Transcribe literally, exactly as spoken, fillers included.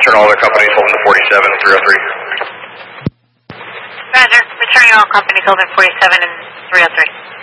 Return all other companies holding the forty-seven and three oh three. Roger. Returning all companies holding forty-seven and three oh three.